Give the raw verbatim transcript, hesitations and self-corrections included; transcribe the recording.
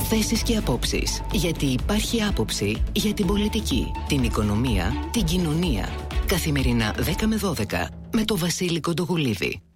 Θέσεις και απόψεις. Γιατί υπάρχει άποψη για την πολιτική, την οικονομία, την κοινωνία. Καθημερινά δέκα με δώδεκα με το Βασίλη Κοντογουλίδη.